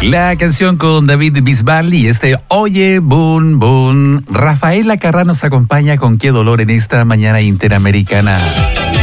La canción con David Bisbal y Oye Bun Bun. Rafaela Carrá nos acompaña con Qué Dolor en esta mañana interamericana.